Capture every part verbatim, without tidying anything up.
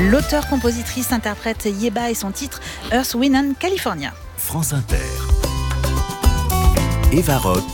L'auteur-compositrice interprète Yeba et son titre Earth, Wind and California. France Inter. Eva Rock.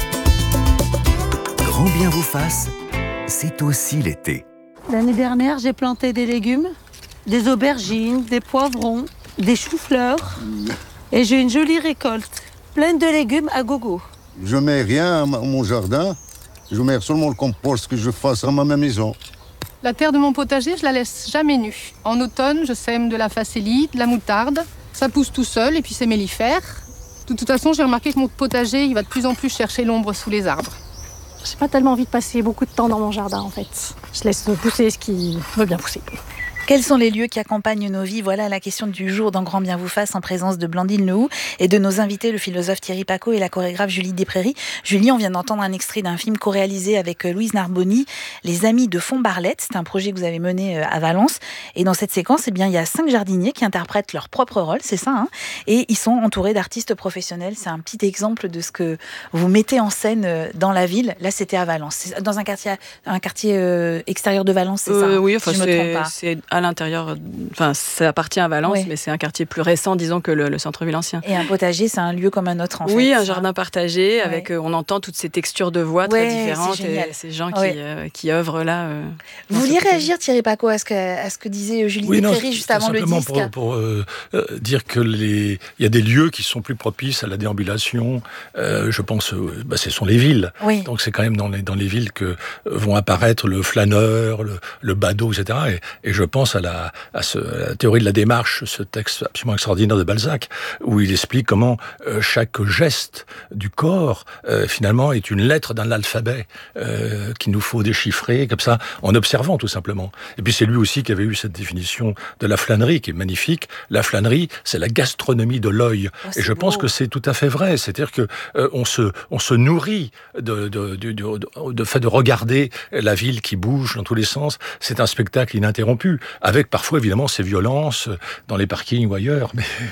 Grand bien vous fasse, c'est aussi l'été. L'année dernière, j'ai planté des légumes, des aubergines, des poivrons, des choux-fleurs. Et j'ai une jolie récolte, pleine de légumes à gogo. Je mets rien à mon jardin. Je mets seulement le compost que je fasse à ma maison. La terre de mon potager, je la laisse jamais nue. En automne, je sème de la facélie, de la moutarde. Ça pousse tout seul et puis c'est mellifère. De toute façon, j'ai remarqué que mon potager, il va de plus en plus chercher l'ombre sous les arbres. J'ai pas tellement envie de passer beaucoup de temps dans mon jardin en fait. Je laisse pousser ce qui veut bien pousser. Quels sont les lieux qui accompagnent nos vies? Voilà la question du jour dans Grand bien vous fasse, en présence de Blandine Lehou et de nos invités, le philosophe Thierry Pacaud et la chorégraphe Julie Desprairies. Julie, on vient d'entendre un extrait d'un film co-réalisé avec Louise Narboni, Les Amis de Font-Barlette. C'est un projet que vous avez mené à Valence. Et dans cette séquence, eh bien, il y a cinq jardiniers qui interprètent leur propre rôle, c'est ça, hein, et ils sont entourés d'artistes professionnels. C'est un petit exemple de ce que vous mettez en scène dans la ville. Là, c'était à Valence. C'est dans un quartier, un quartier euh, extérieur de Valence, c'est euh, ça, hein, Oui, enfin, si je me trompe pas. c'est à l'intérieur, enfin ça appartient à Valence, oui. Mais c'est un quartier plus récent, disons, que le, le centre-ville ancien. Et un potager, c'est un lieu comme un autre, en oui, fait. Oui, un jardin partagé, ouais. Avec, euh, on entend toutes ces textures de voix ouais, très différentes et ces gens qui, ouais. euh, qui œuvrent là. Euh, Vous vouliez réagir, Thierry Pacaud, à ce que, à ce que disait Julie oui, Desprairies juste avant le disque? Pour, pour euh, euh, dire que les, il y a des lieux qui sont plus propices à la déambulation. Euh, je pense, euh, bah, ce sont les villes. Oui. Donc c'est quand même dans les, dans les villes que vont apparaître le flâneur, le, le badaud, et cetera. Et, et je pense à la, à, ce, à la théorie de la démarche, ce texte absolument extraordinaire de Balzac, où il explique comment euh, chaque geste du corps, euh, finalement, est une lettre d'un alphabet euh, qu'il nous faut déchiffrer, comme ça, en observant tout simplement. Et puis c'est lui aussi qui avait eu cette définition de la flânerie, qui est magnifique. La flânerie, c'est la gastronomie de l'œil. Oh, et je beau. pense que c'est tout à fait vrai. C'est-à-dire que euh, on se, on se nourrit de, de, de, de, de, de fait de regarder la ville qui bouge dans tous les sens. C'est un spectacle ininterrompu, avec parfois évidemment ces violences dans les parkings ou ailleurs,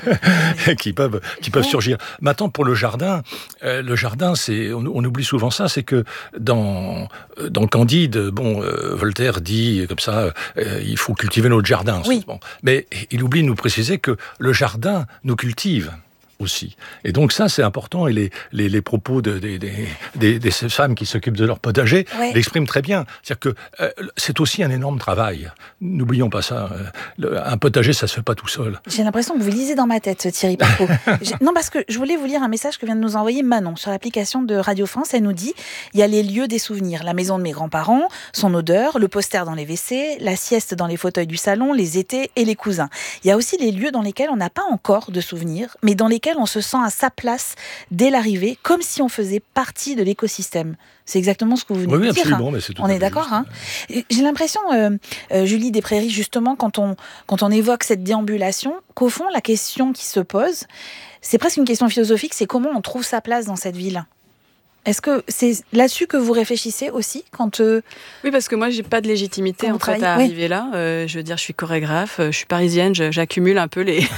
mais qui peuvent, qui peuvent surgir. Maintenant, pour le jardin, euh, le jardin, c'est, on, on oublie souvent ça, c'est que dans, dans Candide, bon, euh, Voltaire dit comme ça, euh, il faut cultiver notre jardin. Oui. Bon. Mais il oublie de nous préciser que le jardin nous cultive aussi. Et donc ça, c'est important, et les, les, les propos de, de, de, de, de ces femmes qui s'occupent de leur potager ouais. l'expriment très bien. C'est-à-dire que euh, c'est aussi un énorme travail. N'oublions pas ça. Le, un potager, ça se fait pas tout seul. J'ai l'impression que vous lisez dans ma tête, Thierry Pacaud. Non, parce que je voulais vous lire un message que vient de nous envoyer Manon sur l'application de Radio France. Elle nous dit, il y a les lieux des souvenirs, la maison de mes grands-parents, son odeur, le poster dans les W C, la sieste dans les fauteuils du salon, les étés et les cousins. Il y a aussi les lieux dans lesquels on n'a pas encore de souvenirs, mais dans lesquels on se sent à sa place dès l'arrivée, comme si on faisait partie de l'écosystème. C'est exactement ce que vous venez oui, de dire. Absolument, hein. mais c'est tout on est d'accord. Hein. J'ai l'impression, euh, euh, Julie Desprairies, justement, quand on, quand on évoque cette déambulation, qu'au fond, la question qui se pose, c'est presque une question philosophique, c'est comment on trouve sa place dans cette ville. Est-ce que c'est là-dessus que vous réfléchissez aussi quand euh, Oui, parce que moi, j'ai pas de légitimité en fait à oui. arriver là. Euh, je veux dire, je suis chorégraphe, je suis parisienne, je, j'accumule un peu les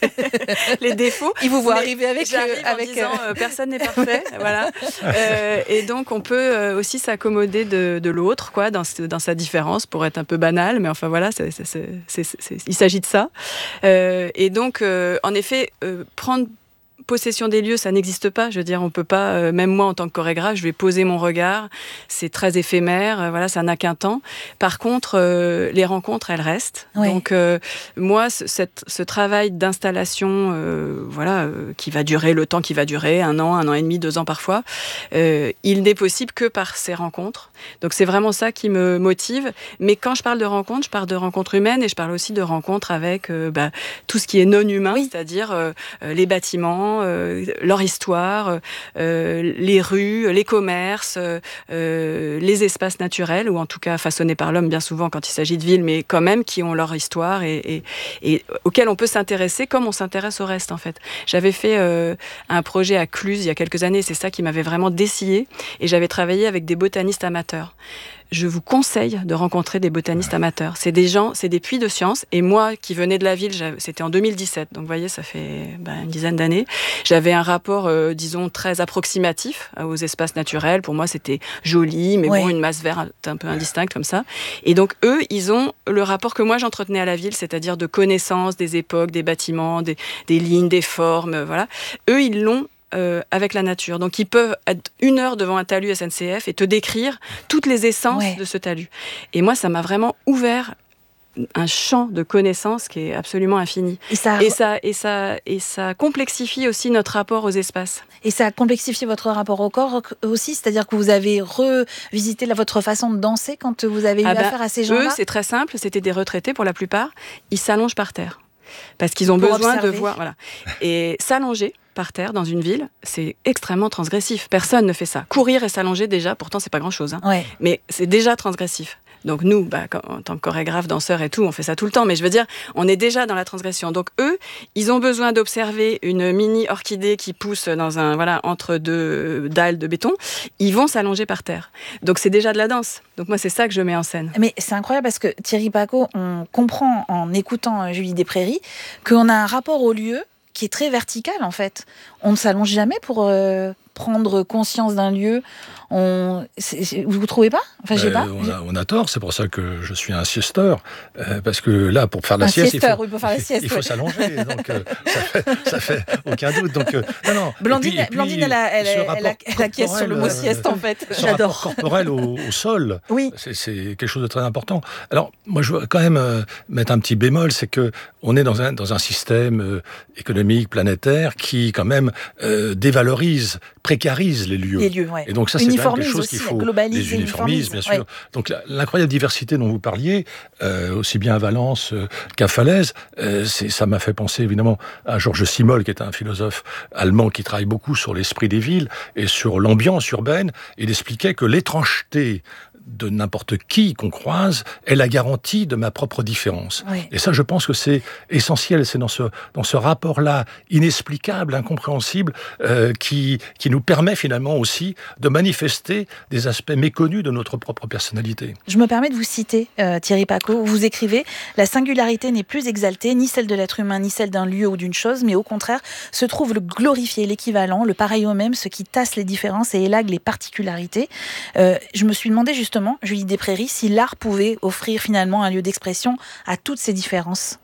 les défauts. Il vous voit arriver avec j'arrive euh, avec en disant euh, personne n'est parfait, voilà. Euh, et donc, on peut euh, aussi s'accommoder de, de l'autre, quoi, dans dans sa différence, pour être un peu banal, mais enfin voilà, c'est, c'est, c'est, c'est, c'est, il s'agit de ça. Euh, et donc, euh, en effet, euh, prendre possession des lieux, ça n'existe pas. Je veux dire, on peut pas, euh, même moi en tant que chorégraphe, je vais poser mon regard. C'est très éphémère. Euh, voilà, ça n'a qu'un temps. Par contre, euh, les rencontres, elles restent. Oui. Donc, euh, moi, ce, cette, ce travail d'installation, euh, voilà, euh, qui va durer le temps qui va durer, un an, un an et demi, deux ans parfois, euh, il n'est possible que par ces rencontres. Donc, c'est vraiment ça qui me motive. Mais quand je parle de rencontres, je parle de rencontres humaines et je parle aussi de rencontres avec euh, bah, tout ce qui est non humain, oui. c'est-à-dire euh, les bâtiments, Euh, leur histoire, euh, les rues, les commerces, euh, les espaces naturels, ou en tout cas façonnés par l'homme bien souvent quand il s'agit de villes, mais quand même qui ont leur histoire et, et, et auxquels on peut s'intéresser comme on s'intéresse au reste en fait. J'avais fait euh, un projet à Cluse il y a quelques années, c'est ça qui m'avait vraiment dessillée, et j'avais travaillé avec des botanistes amateurs. je vous conseille de rencontrer des botanistes amateurs. C'est des gens, c'est des puits de science. Et moi, qui venais de la ville, c'était en deux mille dix-sept, donc vous voyez, ça fait ben, une dizaine d'années. J'avais un rapport, euh, disons, très approximatif aux espaces naturels. Pour moi, c'était joli, mais ouais. bon, une masse verte un peu indistincte comme ça. Et donc, eux, ils ont le rapport que moi, j'entretenais à la ville, c'est-à-dire de connaissance des époques, des bâtiments, des, des lignes, des formes, voilà. Eux, ils l'ont Euh, avec la nature. Donc, ils peuvent être une heure devant un talus S N C F et te décrire toutes les essences ouais. de ce talus. Et moi, ça m'a vraiment ouvert un champ de connaissances qui est absolument infini. Et ça, et ça, et ça, et ça complexifie aussi notre rapport aux espaces. Et ça complexifie votre rapport au corps aussi, c'est-à-dire que vous avez revisité la, votre façon de danser quand vous avez eu ah ben, affaire à ces gens-là. Eux, c'est très simple, c'était des retraités pour la plupart. Ils s'allongent par terre parce qu'ils ont pour besoin observer. de voir. Voilà. Et s'allonger par terre dans une ville, c'est extrêmement transgressif. Personne ne fait ça. Courir et s'allonger déjà, pourtant c'est pas grand-chose, hein. Ouais. Mais c'est déjà transgressif. Donc nous, bah, en tant que chorégraphe, danseur et tout, on fait ça tout le temps. Mais je veux dire, on est déjà dans la transgression. Donc eux, ils ont besoin d'observer une mini orchidée qui pousse dans un voilà entre deux dalles de béton. Ils vont s'allonger par terre. Donc c'est déjà de la danse. Donc moi, c'est ça que je mets en scène. Mais c'est incroyable parce que Thierry Pacaud, on comprend en écoutant Julie Desprairies qu'on a un rapport au lieu qui est très vertical en fait. On ne s'allonge jamais pour euh, prendre conscience d'un lieu. On... C'est, c'est... Vous ne trouvez pas enfin, je sais pas. On, a, on a tort, c'est pour ça que je suis un siesteur. Euh, parce que là, pour faire la un sieste, siesteur, il faut, oui, pour faire la sieste, il faut ouais. s'allonger. Donc euh, ça, fait, ça fait aucun doute. Donc, euh, non, non. Blandine, et puis, et puis, Blandine elle, a, elle, elle, a, elle acquiesce sur le mot sieste en fait. Ce J'adore. Rapport corporel au, au sol, oui. c'est, c'est quelque chose de très important. Alors, moi, je veux quand même euh, mettre un petit bémol, c'est qu'on est dans un, dans un système euh, économique, planétaire, qui quand même euh, dévalorise, précarise les lieux. Les lieux, ouais. Et donc ça, c'est quand même quelque chose qu'il faut... Les uniformises, bien sûr. Ouais. Donc la, l'incroyable diversité dont vous parliez, euh, aussi bien à Valence euh, qu'à Falaise, euh, c'est, ça m'a fait penser évidemment à Georges Simmel, qui est un philosophe allemand qui travaille beaucoup sur l'esprit des villes et sur l'ambiance urbaine. Il expliquait que l'étrangeté de n'importe qui qu'on croise est la garantie de ma propre différence. Oui. Et ça, je pense que c'est essentiel. C'est dans ce, dans ce rapport-là inexplicable, incompréhensible, euh, qui, qui nous permet finalement aussi de manifester des aspects méconnus de notre propre personnalité. Je me permets de vous citer, euh, Thierry Pacaud. Vous écrivez « La singularité n'est plus exaltée, ni celle de l'être humain, ni celle d'un lieu ou d'une chose, mais au contraire, se trouve le glorifié, l'équivalent, le pareil au même, ce qui tasse les différences et élague les particularités. Euh, » Je me suis demandé justement Julie Desprairies, si l'art pouvait offrir finalement un lieu d'expression à toutes ces différences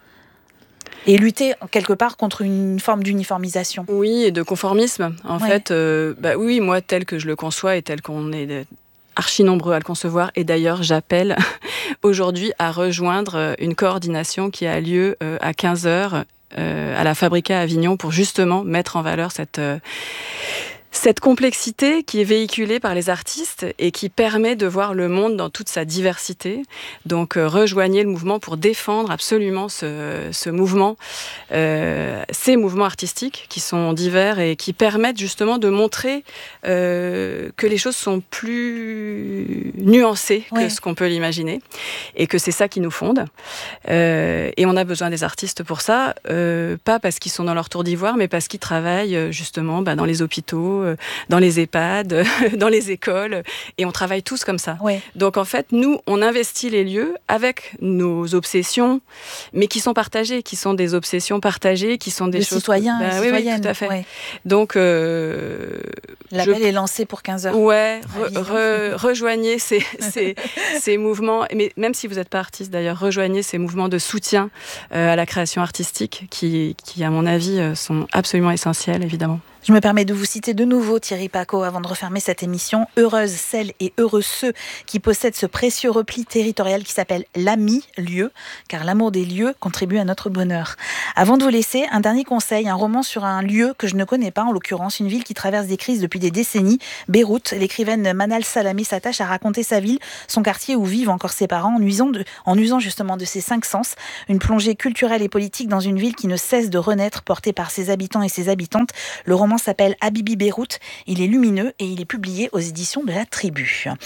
et lutter quelque part contre une forme d'uniformisation. Oui, et de conformisme. En ouais. fait, euh, bah oui, moi, tel que je le conçois et tel qu'on est archi nombreux à le concevoir, et d'ailleurs, j'appelle aujourd'hui à rejoindre une coordination qui a lieu à quinze heures à la Fabrica à Avignon pour justement mettre en valeur cette... Euh, Cette complexité qui est véhiculée par les artistes et qui permet de voir le monde dans toute sa diversité. Donc, euh, rejoignez le mouvement pour défendre absolument ce, ce mouvement, euh, ces mouvements artistiques qui sont divers et qui permettent justement de montrer euh, que les choses sont plus nuancées que ouais. ce qu'on peut l'imaginer et que c'est ça qui nous fonde. Euh, et on a besoin des artistes pour ça, euh, pas parce qu'ils sont dans leur tour d'ivoire, mais parce qu'ils travaillent justement bah, dans les hôpitaux, dans les EHPAD, dans les écoles, et on travaille tous comme ça. Ouais. Donc en fait, nous, on investit les lieux avec nos obsessions, mais qui sont partagées, qui sont des obsessions partagées, qui sont des de choses... citoyens bah, et oui, citoyennes. Oui, tout à fait. Ouais. Donc... Euh, L'appel je... est lancé pour quinze heures. Ouais, re, re, rejoignez ces, ces, ces mouvements, mais même si vous n'êtes pas artiste d'ailleurs, rejoignez ces mouvements de soutien euh, à la création artistique qui, qui, à mon avis, sont absolument essentiels, évidemment. Je me permets de vous citer de nouveau, Thierry Pacaud, avant de refermer cette émission. Heureuses celles et heureux ceux qui possèdent ce précieux repli territorial qui s'appelle l'ami lieu, car l'amour des lieux contribue à notre bonheur. Avant de vous laisser, un dernier conseil, un roman sur un lieu que je ne connais pas, en l'occurrence une ville qui traverse des crises depuis des décennies, Beyrouth. L'écrivaine Manal Salamé s'attache à raconter sa ville, son quartier où vivent encore ses parents, en usant, de, en usant justement de ses cinq sens. Une plongée culturelle et politique dans une ville qui ne cesse de renaître, portée par ses habitants et ses habitantes. Le roman s'appelle Habibi Beyrouth, il est lumineux et il est publié aux éditions de La Tribu.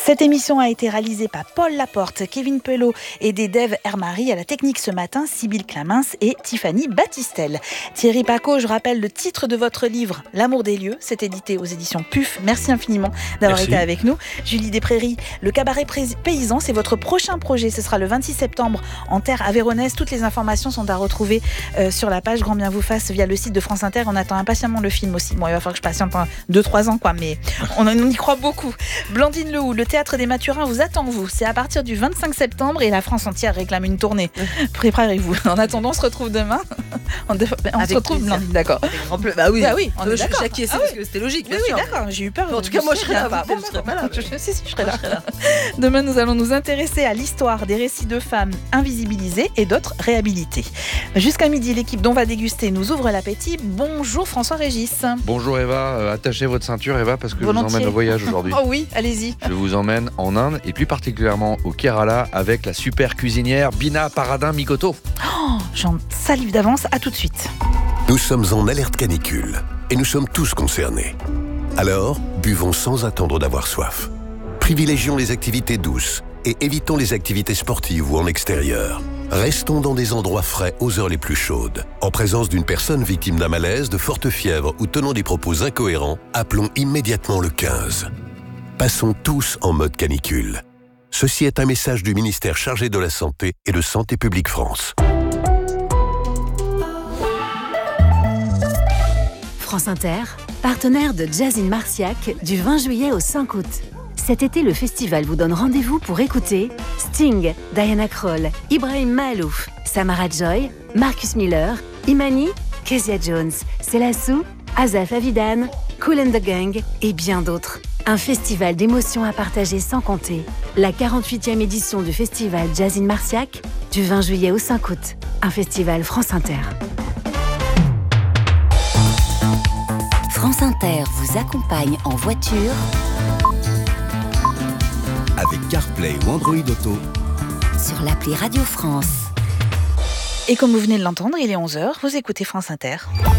Cette émission a été réalisée par Paul Laporte, Kevin Pelot et des devs Hermary, à la technique ce matin, Sybille Clamins et Tiffany Battistel. Thierry Paco, je rappelle le titre de votre livre, L'amour des lieux, c'est édité aux éditions P U F. Merci infiniment d'avoir Merci. été avec nous. Julie Desprairies, le cabaret paysan, c'est votre prochain projet. Ce sera le vingt-six septembre en terre aveyronnaise. Toutes les informations sont à retrouver euh, sur la page Grand Bien vous fasse via le site de France Inter. On attend impatiemment le film aussi. Bon, il va falloir que je patiente deux trois ans, quoi, mais on, on y croit beaucoup. Blandine Lehou, le Théâtre des Mathurins vous attend, vous. C'est à partir du vingt-cinq septembre et la France entière réclame une tournée. Préparez-vous. En attendant, on se retrouve demain. On, de... on se retrouve, plaisir. Blandine, d'accord. Bah oui, bah oui on je est d'accord. Je suis ah parce oui. que c'était logique, bien oui, sûr. Oui, d'accord, j'ai eu peur. En tout cas, moi, je serais là. Pas. Bon, je serais pas là. Je, je, si, si, je serais là. Demain, nous allons nous intéresser à l'histoire des récits de femmes invisibilisées et d'autres réhabilitées. Jusqu'à midi, l'équipe dont va déguster nous ouvre l'appétit. Bonjour François Régis. Bonjour Eva, euh, attachez votre ceinture Eva parce que Volontiers. je vous emmène au voyage aujourd'hui. Oh oui, allez-y. Je vous emmène en Inde et plus particulièrement au Kerala avec la super cuisinière Bina Paradin Mikoto. Oh, j'en salive d'avance, à tout de suite. Nous sommes en alerte canicule et nous sommes tous concernés. Alors, buvons sans attendre d'avoir soif. Privilégions les activités douces et évitons les activités sportives ou en extérieur. Restons dans des endroits frais aux heures les plus chaudes. En présence d'une personne victime d'un malaise, de forte fièvre ou tenant des propos incohérents, appelons immédiatement le quinze. Passons tous en mode canicule. Ceci est un message du ministère chargé de la Santé et de Santé publique France. France Inter, partenaire de Jazz in Marciac du vingt juillet au cinq août. Cet été, le festival vous donne rendez-vous pour écouter Sting, Diana Krall, Ibrahim Mahalouf, Samara Joy, Marcus Miller, Imani, Kezia Jones, Selassou, Azaf Avidan, Kool and the Gang et bien d'autres. Un festival d'émotions à partager sans compter. La quarante-huitième édition du festival Jazz in Marciac du vingt juillet au cinq août. Un festival France Inter. France Inter vous accompagne en voiture avec CarPlay ou Android Auto sur l'appli Radio France. Et comme vous venez de l'entendre, il est onze heures, vous écoutez France Inter.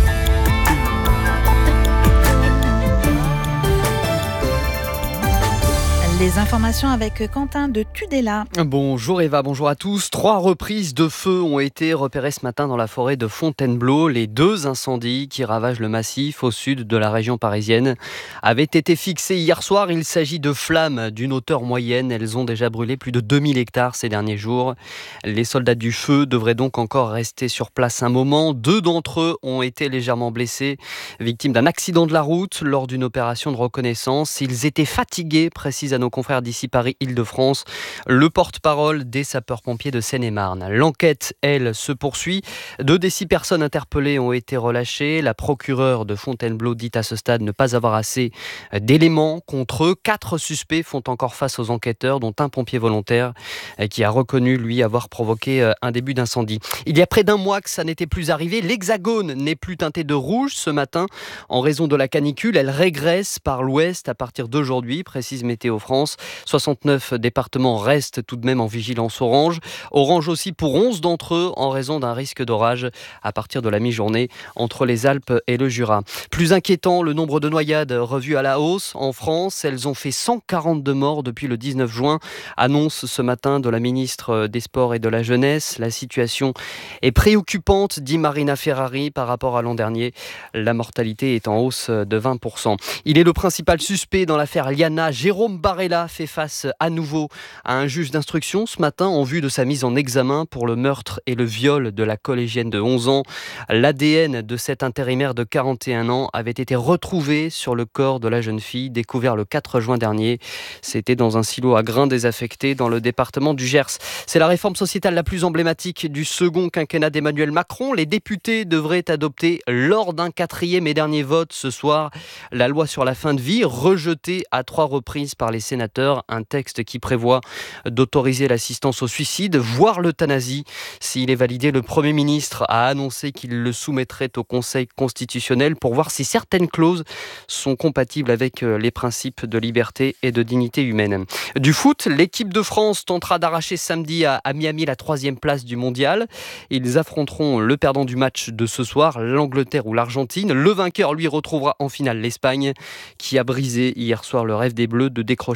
Les informations avec Quentin de Tudela. Bonjour Eva, bonjour à tous. Trois reprises de feu ont été repérées ce matin dans la forêt de Fontainebleau. Les deux incendies qui ravagent le massif au sud de la région parisienne avaient été fixés hier soir. Il s'agit de flammes d'une hauteur moyenne. Elles ont déjà brûlé plus de deux mille hectares ces derniers jours. Les soldats du feu devraient donc encore rester sur place un moment. Deux d'entre eux ont été légèrement blessés, victimes d'un accident de la route lors d'une opération de reconnaissance. Ils étaient fatigués, précise à nos confrères d'ici Paris-Île-de-France, le porte-parole des sapeurs-pompiers de Seine-et-Marne. L'enquête, elle, se poursuit. Deux des six personnes interpellées ont été relâchées. La procureure de Fontainebleau dit à ce stade ne pas avoir assez d'éléments contre eux. Quatre suspects font encore face aux enquêteurs, dont un pompier volontaire qui a reconnu, lui, avoir provoqué un début d'incendie. Il y a près d'un mois que ça n'était plus arrivé. L'Hexagone n'est plus teinté de rouge ce matin en raison de la canicule. Elle régresse par l'ouest à partir d'aujourd'hui, précise Météo France. soixante-neuf départements restent tout de même en vigilance orange. Orange aussi pour onze d'entre eux en raison d'un risque d'orage à partir de la mi-journée entre les Alpes et le Jura. Plus inquiétant, le nombre de noyades revu à la hausse en France. Elles ont fait cent quarante-deux morts depuis le dix-neuf juin. Annonce ce matin de la ministre des Sports et de la Jeunesse. La situation est préoccupante, dit Marina Ferrari, par rapport à l'an dernier. La mortalité est en hausse de vingt pour cent. Il est le principal suspect dans l'affaire Liana. Jérôme Barella fait face à nouveau à un juge d'instruction ce matin en vue de sa mise en examen pour le meurtre et le viol de la collégienne de onze ans. L'A D N de cet intérimaire de quarante et un ans avait été retrouvé sur le corps de la jeune fille, découvert le quatre juin dernier. C'était dans un silo à grains désaffecté dans le département du Gers. C'est la réforme sociétale la plus emblématique du second quinquennat d'Emmanuel Macron. Les députés devraient adopter lors d'un quatrième et dernier vote ce soir la loi sur la fin de vie, rejetée à trois reprises par les sénateurs, un texte qui prévoit d'autoriser l'assistance au suicide, voire l'euthanasie. S'il est validé, le Premier ministre a annoncé qu'il le soumettrait au Conseil constitutionnel pour voir si certaines clauses sont compatibles avec les principes de liberté et de dignité humaine. Du foot, l'équipe de France tentera d'arracher samedi à, à Miami la troisième place du mondial. Ils affronteront le perdant du match de ce soir, l'Angleterre ou l'Argentine. Le vainqueur, lui, retrouvera en finale l'Espagne, qui a brisé hier soir le rêve des Bleus de décrocher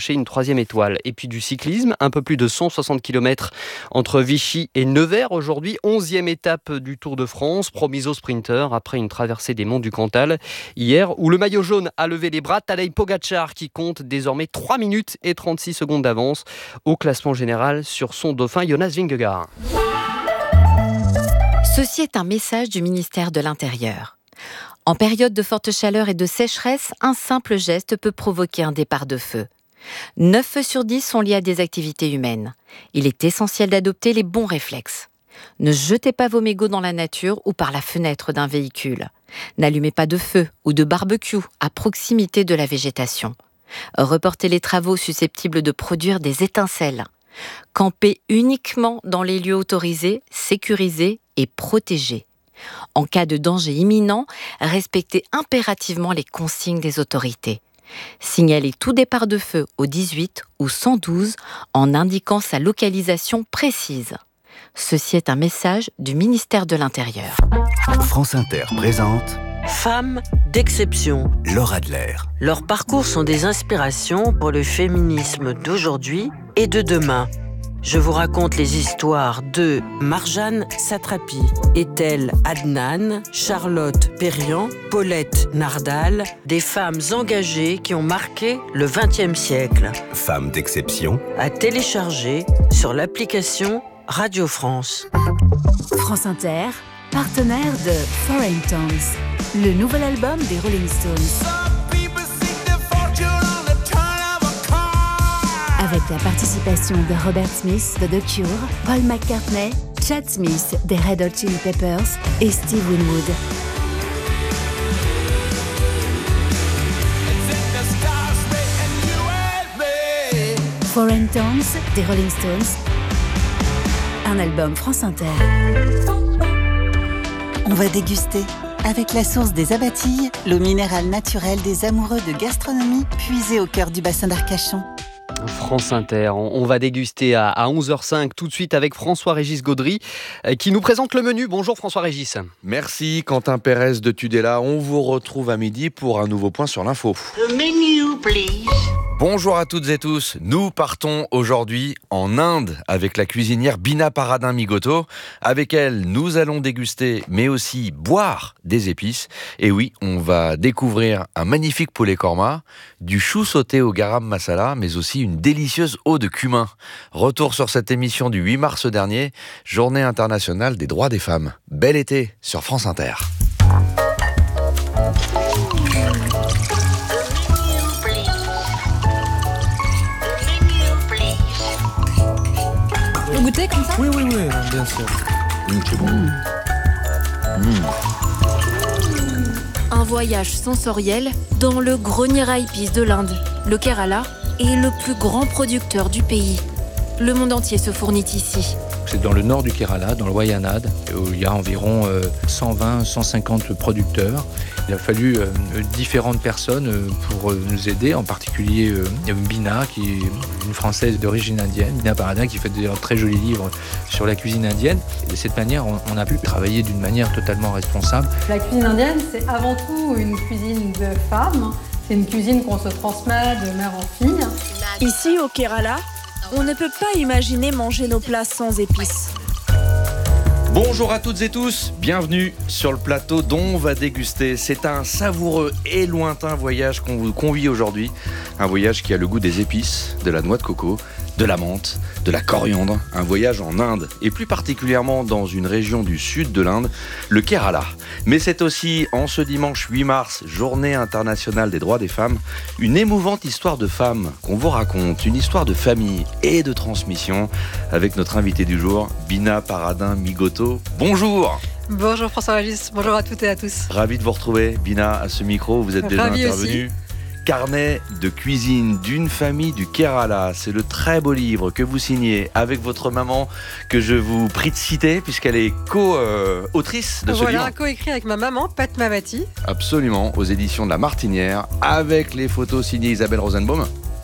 décrocher une troisième étoile. Et puis du cyclisme, un peu plus de cent soixante kilomètres entre Vichy et Nevers aujourd'hui. onzième étape du Tour de France, promise aux sprinteurs après une traversée des monts du Cantal hier, où le maillot jaune a levé les bras. Tadej Pogacar qui compte désormais trois minutes et trente-six secondes d'avance au classement général sur son dauphin Jonas Vingegaard. Ceci est un message du ministère de l'Intérieur. En période de forte chaleur et de sécheresse, un simple geste peut provoquer un départ de feu. neuf feux sur dix sont liés à des activités humaines. Il est essentiel d'adopter les bons réflexes. Ne jetez pas vos mégots dans la nature ou par la fenêtre d'un véhicule. N'allumez pas de feu ou de barbecue à proximité de la végétation. Reportez les travaux susceptibles de produire des étincelles. Campez uniquement dans les lieux autorisés, sécurisés et protégés. En cas de danger imminent, respectez impérativement les consignes des autorités. Signalez tout départ de feu au dix-huit ou cent douze en indiquant sa localisation précise. Ceci est un message du ministère de l'Intérieur. France Inter présente Femmes d'exception. Laure Adler. Leurs parcours sont des inspirations pour le féminisme d'aujourd'hui et de demain. Je vous raconte les histoires de Marjane Satrapi, Ethel Adnan, Charlotte Perriand, Paulette Nardal, des femmes engagées qui ont marqué le vingtième siècle. Femmes d'exception. À télécharger sur l'application Radio France. France Inter, partenaire de Foreign Tongues, le nouvel album des Rolling Stones. Avec la participation de Robert Smith de The Cure, Paul McCartney, Chad Smith des Red Hot Chili Peppers et Steve Winwood. Foreign Tongues des Rolling Stones, un album France Inter. On va déguster avec la source des Abatilles, l'eau minérale naturelle des amoureux de gastronomie puisée au cœur du bassin d'Arcachon. France Inter, on va déguster à onze heures cinq tout de suite avec François-Régis Gaudry qui nous présente le menu. Bonjour François-Régis. Merci Quentin Pérez de Tudela. On vous retrouve à midi pour un nouveau point sur l'info. The menu, please. Bonjour à toutes et tous, nous partons aujourd'hui en Inde avec la cuisinière Bina Paradin-Migoto. Avec elle, nous allons déguster mais aussi boire des épices. Et oui, on va découvrir un magnifique poulet korma, du chou sauté au garam masala, mais aussi une délicieuse eau de cumin. Retour sur cette émission du huit mars dernier, Journée internationale des droits des femmes. Bel été sur France Inter. Vous goûtez comme ça ? Oui, oui, oui, bien sûr. Mmh, c'est bon. Mmh. Mmh. Un voyage sensoriel dans le grenier à épices de l'Inde. Le Kerala est le plus grand producteur du pays. Le monde entier se fournit ici. C'est dans le nord du Kerala, dans le Wayanad, où il y a environ cent vingt à cent cinquante producteurs. Il a fallu différentes personnes pour nous aider, en particulier Bina, qui est une Française d'origine indienne, Bina Paradin, qui fait un très joli livre sur la cuisine indienne. Et de cette manière, on a pu travailler d'une manière totalement responsable. La cuisine indienne, c'est avant tout une cuisine de femmes. C'est une cuisine qu'on se transmet de mère en fille. Ici, au Kerala, on ne peut pas imaginer manger nos plats sans épices. Bonjour à toutes et tous, bienvenue sur le plateau dont on va déguster. C'est un savoureux et lointain voyage qu'on vous convie aujourd'hui. Un voyage qui a le goût des épices, de la noix de coco, de la menthe, de la coriandre. Un voyage en Inde, et plus particulièrement dans une région du sud de l'Inde, le Kerala. Mais c'est aussi, en ce dimanche huit mars, Journée internationale des droits des femmes, une émouvante histoire de femme qu'on vous raconte, une histoire de famille et de transmission, avec notre invité du jour, Bina Paradin-Migoto. Bonjour. Bonjour François-Régis, bonjour à toutes et à tous. Ravi de vous retrouver, Bina, à ce micro, vous êtes déjà Ravi intervenu. Aussi. Carnet de cuisine d'une famille du Kerala. C'est le très beau livre que vous signez avec votre maman, que je vous prie de citer, puisqu'elle est co-autrice de ce voilà, livre. Voilà, co-écrit avec ma maman, Padmavati. Absolument, aux éditions de La Martinière, avec les photos signées Isabelle Rosenbaum.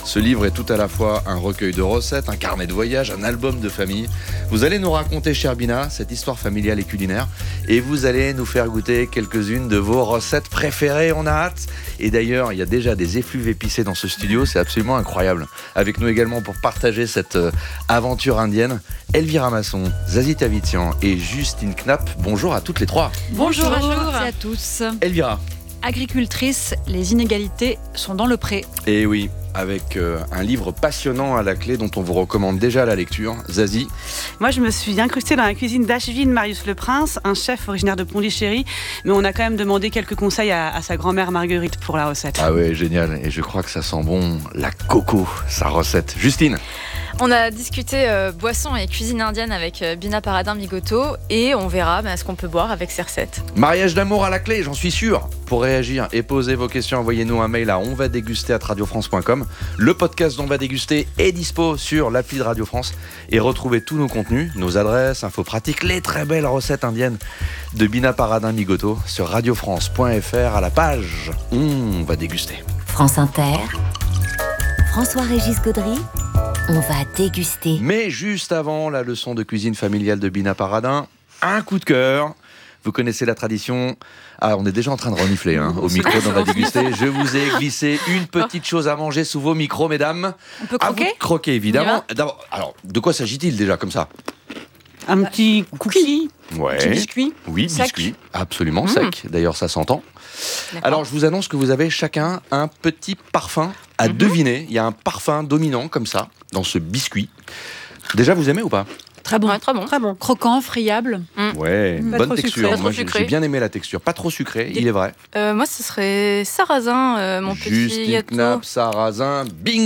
Ce livre est tout à la fois un recueil de recettes, un carnet de voyage, un album de famille. Vous allez nous raconter, chère Bina, cette histoire familiale et culinaire. Et vous allez nous faire goûter quelques-unes de vos recettes préférées. On a hâte. Et d'ailleurs, il y a déjà des effluves épicés dans ce studio. C'est absolument incroyable. Avec nous également pour partager cette euh, aventure indienne, Elvira Masson, Zazie Tavitian et Justine Knapp. Bonjour à toutes les trois. Bonjour, Bonjour à tous. Elvira. Agricultrice, les inégalités sont dans le pré. Et oui, avec euh, un livre passionnant à la clé dont on vous recommande déjà la lecture. Zazie. Moi, je me suis incrustée dans la cuisine d'Ashvin Marius Le Prince, un chef originaire de Pondichéry, mais on a quand même demandé quelques conseils à, à sa grand-mère Marguerite pour la recette. Ah ouais, génial. Et je crois que ça sent bon la coco, sa recette. Justine. On a discuté euh, boisson et cuisine indienne avec euh, Bina Paradin-Migoto et on verra bah, ce qu'on peut boire avec ces recettes. Mariage d'amour à la clé, j'en suis sûr. Pour réagir et poser vos questions, envoyez-nous un mail à onvadéguster arobase radiofrance point com. Le podcast d'On va déguster est dispo sur l'appli de Radio France et retrouvez tous nos contenus, nos adresses, infos pratiques, les très belles recettes indiennes de Bina Paradin-Migoto sur radiofrance point f r à la page On va déguster. France Inter, François-Régis Gaudry. On va déguster. Mais juste avant la leçon de cuisine familiale de Bina Paradin, un coup de cœur. Vous connaissez la tradition. Ah, on est déjà en train de renifler hein, au micro d'On va déguster. Je vous ai glissé une petite chose à manger sous vos micros, mesdames. On peut croquer ? À vous de croquer, évidemment. D'abord, alors, de quoi s'agit-il déjà comme ça ? Un petit cookie. Ouais. Un petit biscuit. Oui, sec. biscuit. Absolument Mmh. sec. D'ailleurs, ça s'entend. D'accord. Alors, je vous annonce que vous avez chacun un petit parfum à Mmh. deviner. Il y a un parfum dominant comme ça dans ce biscuit. Déjà, vous aimez ou pas ? Très bon. Ouais, très bon. Très bon. Croquant, friable. Mmh. Ouais, Pas bonne trop texture. sucré. Pas Moi, trop j'ai sucré. j'ai bien aimé la texture. Pas trop sucré, il est vrai. Euh, moi, ce serait sarrasin, euh, mon petit Justine gâteau. Knapp, sarrasin,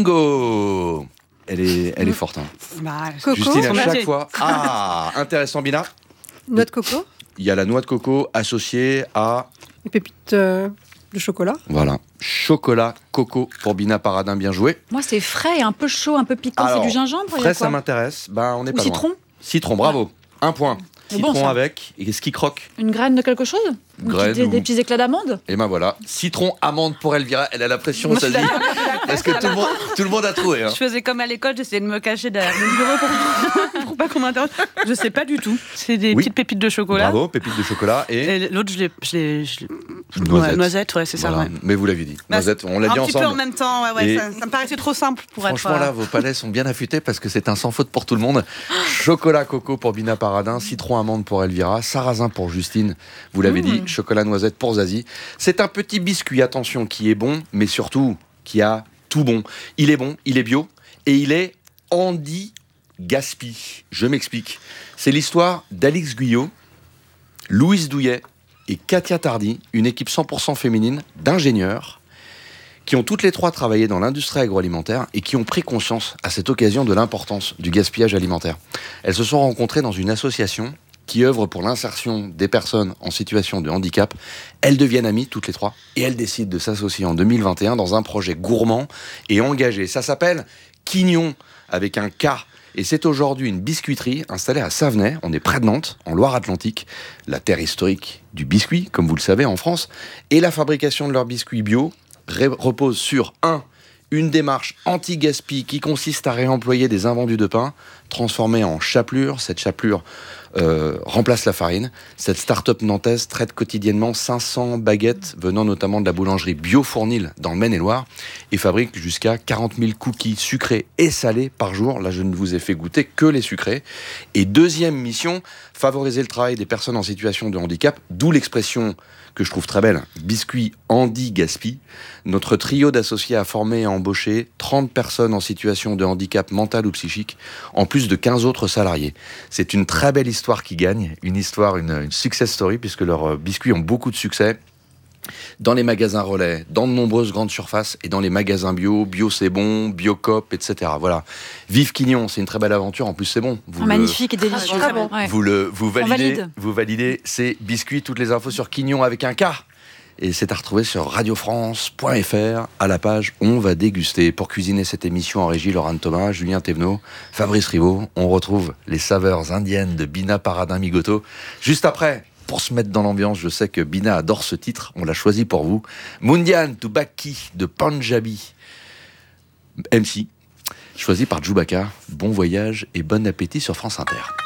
bingo. Elle est, elle est forte. Hein. Bah, Coco. Justine, à Merci. chaque fois. Ah, intéressant, Bina. Noix de coco, Il y a la noix de coco associée à. les pépites euh, de chocolat. Voilà. Chocolat, coco pour Bina Paradin, bien joué. Moi, c'est frais, un peu chaud, un peu piquant. Alors, C'est du gingembre. il y a Frais, ça quoi m'intéresse. Ben, on est Ou pas citron loin. Citron, bravo. Un point. C'est bon, Citron ça. avec. Et qu'est-ce qui croque ? Une graine de quelque chose Une Graine petite- des, ou- des petits éclats d'amande. Et ben voilà. Citron, amande pour Elvira. Elle a la pression, ça se dit. Parce que tout le monde, tout le monde a trouvé. Hein. Je faisais comme à l'école, j'essayais de me cacher derrière le bureau pour, pour pas qu'on m'interroge. Je sais pas du tout. C'est des Oui. petites pépites de chocolat. Bravo, pépites de chocolat et. Et l'autre, je l'ai. Je l'ai, je l'ai- Noisette. Ouais, noisette, ouais, c'est ça. Voilà. Ouais. Mais vous l'aviez dit. Bah, Noisette, on l'a un dit petit peu en ensemble. même temps, ouais, ouais, Et- ça, ça me paraissait trop simple pour Franchement, être. là, vos palais sont bien affûtés parce que c'est un sans faute pour tout le monde. Chocolat coco pour Bina Paradin, citron amande pour Elvira, sarrasin pour Justine, vous l'avez dit, chocolat noisette pour Zazie. C'est un petit biscuit, attention, qui est bon, mais surtout qui a tout bon. Il est bon, il est bio et il est Andy Gaspi. Je m'explique. C'est l'histoire d'Alix Guyot, Louise Douillet et Katia Tardy, une équipe cent pour cent féminine d'ingénieurs qui ont toutes les trois travaillé dans l'industrie agroalimentaire et qui ont pris conscience à cette occasion de l'importance du gaspillage alimentaire. Elles se sont rencontrées dans une association qui œuvre pour l'insertion des personnes en situation de handicap. Elles deviennent amies toutes les trois et elles décident de s'associer en deux mille vingt et un dans un projet gourmand et engagé. Ça s'appelle Quignon avec un K. Et c'est aujourd'hui une biscuiterie installée à Savenay, on est près de Nantes, en Loire-Atlantique, la terre historique du biscuit, comme vous le savez, en France. Et la fabrication de leurs biscuits bio ré- repose sur un Une démarche anti-gaspi qui consiste à réemployer des invendus de pain transformés en chapelure. Cette chapelure euh, remplace la farine. Cette start-up nantaise traite quotidiennement cinq cents baguettes venant notamment de la boulangerie Bio Fournil dans le Maine-et-Loire et fabrique jusqu'à quarante mille cookies sucrés et salés par jour. Là, je ne vous ai fait goûter que les sucrés. Et deuxième mission, favoriser le travail des personnes en situation de handicap, d'où l'expression que je trouve très belle, biscuit Andy Gaspi. Notre trio d'associés a formé et embauché trente personnes en situation de handicap mental ou psychique, en plus de quinze autres salariés. C'est une très belle histoire qui gagne, une histoire, une, une success story, puisque leurs biscuits ont beaucoup de succès dans les magasins relais, dans de nombreuses grandes surfaces et dans les magasins bio, bio c'est bon, Biocop, et cetera. Voilà. Vive Quignon, c'est une très belle aventure. En plus, c'est bon. Vous Magnifique le, et délicieux. Très bon. Ouais. Vous le, vous validez, valide. vous validez ces biscuits. Toutes les infos sur Quignon avec un K. Et c'est à retrouver sur radiofrance point f r à la page On va déguster. Pour cuisiner cette émission en régie, Laurent Thomas, Julien Thévenot, Fabrice Rivaud. On retrouve les saveurs indiennes de Bina Paradin-Migoto juste après. Pour se mettre dans l'ambiance, je sais que Bina adore ce titre, on l'a choisi pour vous. Mundian Tubaki de Punjabi. M C, choisi par Djoubaka. Bon voyage et bon appétit sur France Inter.